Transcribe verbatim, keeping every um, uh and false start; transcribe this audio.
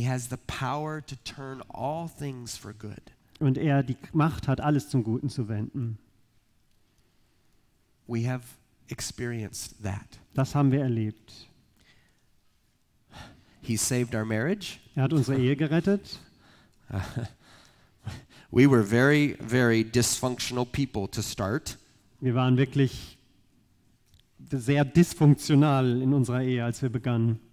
he has the power to turn all things for good. Und er die Macht hat, alles zum Guten zu wenden. We have experienced that. Das haben wir erlebt. He saved our marriage. Er hat unsere Ehe gerettet. We were very, very dysfunctional people to start. Wir waren wirklich sehr dysfunktional in unserer Ehe, als wir begannen.